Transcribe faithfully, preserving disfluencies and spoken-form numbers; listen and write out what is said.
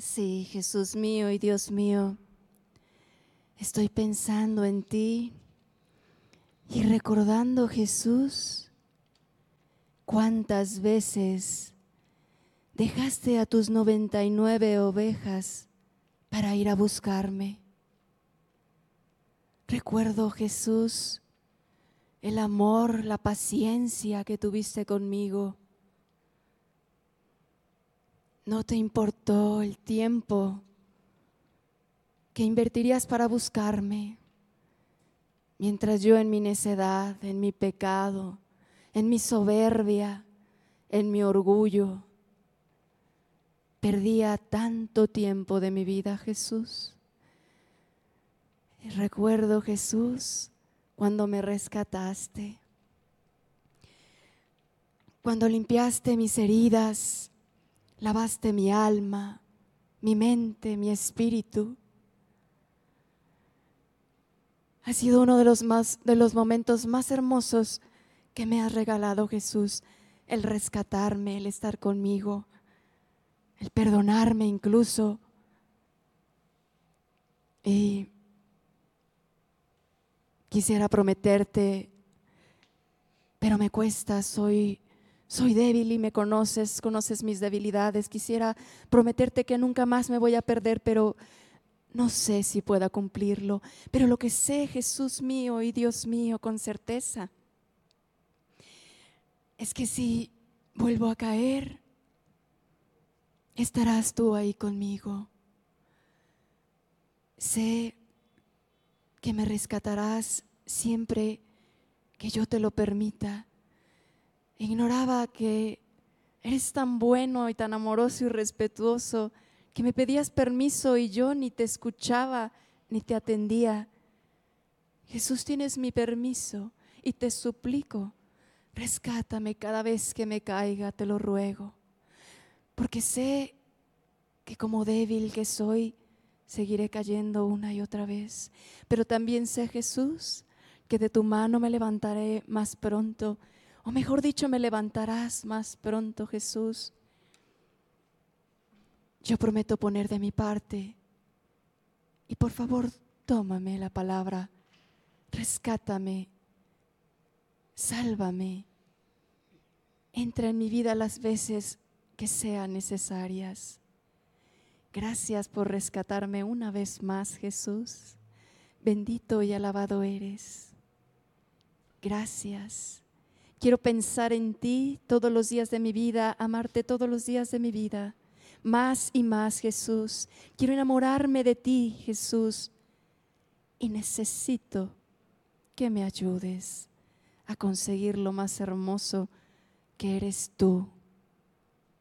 Sí, Jesús mío y Dios mío, estoy pensando en ti y recordando, Jesús, cuántas veces dejaste a tus noventa y nueve ovejas para ir a buscarme. Recuerdo, Jesús, el amor, la paciencia que tuviste conmigo. No te importó el tiempo que invertirías para buscarme, mientras yo en mi necedad, en mi pecado, en mi soberbia, en mi orgullo, perdía tanto tiempo de mi vida, Jesús. Y recuerdo, Jesús, cuando me rescataste, cuando limpiaste mis heridas, lavaste mi alma, mi mente, mi espíritu. Ha sido uno de los, más, de los momentos más hermosos que me has regalado, Jesús, el rescatarme, el estar conmigo, el perdonarme incluso. Y quisiera prometerte, pero me cuesta, soy, soy débil y me conoces, conoces mis debilidades. Quisiera prometerte que nunca más me voy a perder, pero no sé si pueda cumplirlo. Pero lo que sé, Jesús mío y Dios mío, con certeza, es que si vuelvo a caer, estarás tú ahí conmigo. Sé que me rescatarás siempre que yo te lo permita. Ignoraba que eres tan bueno y tan amoroso y respetuoso que me pedías permiso y yo ni te escuchaba ni te atendía. Jesús, tienes mi permiso y te suplico, rescátame cada vez que me caiga, te lo ruego, porque sé que como débil que soy, seguiré cayendo una y otra vez, pero también sé, Jesús, que de tu mano me levantaré más pronto, o mejor dicho, me levantarás más pronto, Jesús. Yo prometo poner de mi parte y por favor, tómame la palabra, rescátame, sálvame, entra en mi vida las veces que sean necesarias. Gracias por rescatarme una vez más, Jesús. Bendito y alabado eres. Gracias. Quiero pensar en ti todos los días de mi vida, amarte todos los días de mi vida. Más y más, Jesús. Quiero enamorarme de ti, Jesús. Y necesito que me ayudes a conseguir lo más hermoso que eres tú.